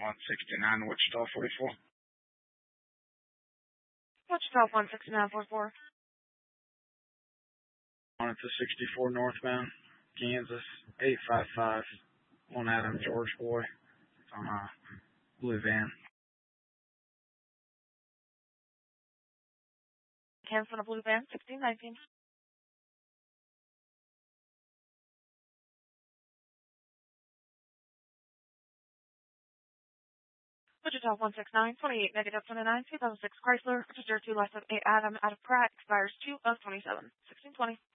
169 Wichita 44. Wichita 16944. On it to 64 northbound, Kansas 855. One Adam George boy. It's on a blue van. Kansas on a blue van, 1619. Wichita 169, 28 negative 29, 2006 Chrysler, register 2 less than 8 Adam out of Pratt, expires 2 of 27, 1620.